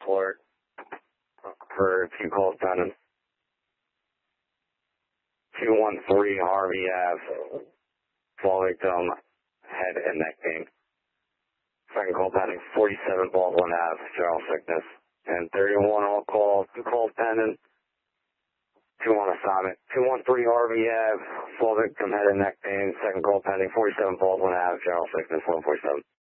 report for a few calls pending. 213 Harvey Ave, fall victim, head and neck pain. Second call pending, 47 Baldwin Ave, general sickness. And 31 all calls, 2 calls pending, 2 on assignment. 213 Harvey Ave, fall victim, head and neck pain. Second call pending, 47 Baldwin Ave, general sickness, 147.